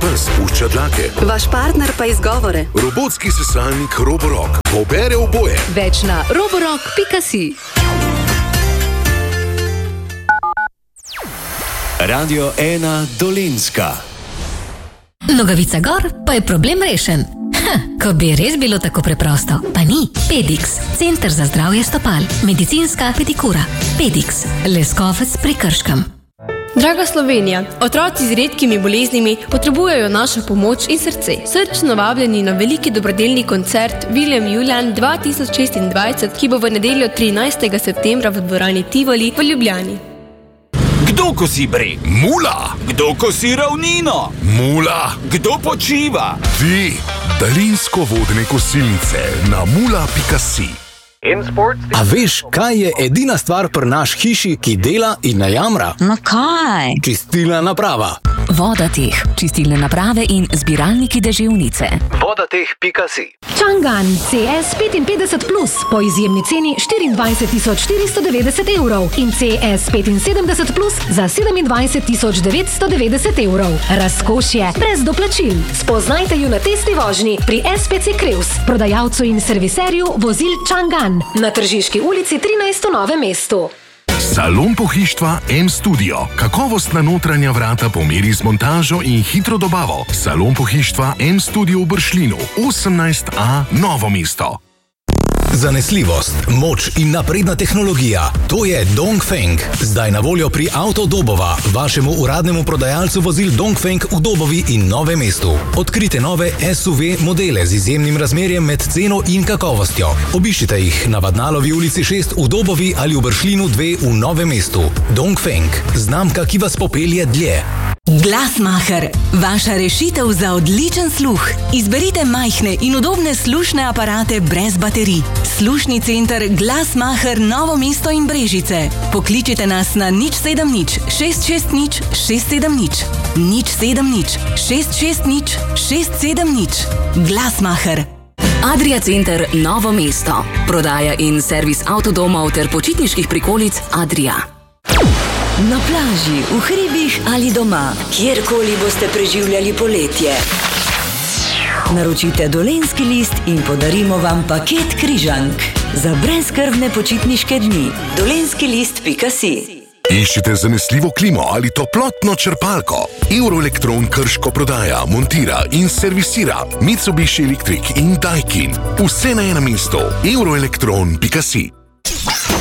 pes pušča dlake. Vaš partner pa izgovore. Robotski sesalnik Roborock pobere oboje. Več na roborock.si. Radio 1 Dolenjska. Nogavica gor, pa je problem rešen. Ko bi res bilo tako preprosto. Pa ni. Pedix, Center za zdravje stopal. Medicinska pedikura. Pedix, Leskovec pri Krškem. Draga Slovenija, otroci z redkimi boleznimi potrebujejo našo pomoč in srce. Srčno vabljeni na veliki dobrodelni koncert William Julian 2026, ki bo v nedeljo 13. septembra v dvorani Tivoli v Ljubljani. Kdo kosi breg? Mula! Kdo kosi ravnino? Mula! Kdo počiva? Ti, daljinsko-vodne kosilnice na mula.si. A veš, kaj je edina stvar pri naš hiši, ki dela in ne jamra? No kaj? Čistilna naprava. Vodateh, čistilne naprave in zbiralniki deževnice. Vodateh.si. Chang'an CS 55 Plus po izjemni ceni 24.490 evrov in CS 75 Plus za 27.990 evrov. Razkošje brez doplačil. Spoznajte ju na testi vožnji pri SPC Kreus, prodajalcu in serviserju vozil Chang'an na Tržiški ulici 13 v Novem mestu. Salon pohištva M-Studio. Kakovostna notranja vrata po meri z montažo in hitro dobavo. Salon pohištva M-Studio v Bršljinu, 18A, Novo mesto. Zanesljivost, moč in napredna tehnologija. To je Dongfeng. Zdaj na voljo pri Auto Dobova, vašemu uradnemu prodajalcu vozil Dongfeng v Dobovi in Novem mestu. Odkrite nove SUV modele z izjemnim razmerjem med ceno in kakovostjo. Obiščite jih na Vadnalovi ulici 6 v Dobovi ali v Bršljinu 2 v Novem mestu. Dongfeng, znamka, ki vas popelje dlje. Glasmacher, vaša rešitev za odličen sluh. Izberite majhne in udobne slušne aparate brez baterij. Slušni center Glasmacher Novo mesto in Brežice. Pokličite nas na 070 660 670 070 660 670. Glasmacher. Adria Center Novo mesto. Prodaja in servis avtodomov ter počitniških prikolic Adria. Na plaži, v hribih ali doma, kjerkoli boste preživljali poletje. Naročite Dolenjski list in podarimo vam paket križank za brezskrbne počitniške dni. Dolenjskilist.si. Iščite zanesljivo klimo ali toplotno črpalko? Euroelektron Krško prodaja, montira in servisira Mitsubishi Electric in Daikin. Vse na enem mestu. Euroelektron.si.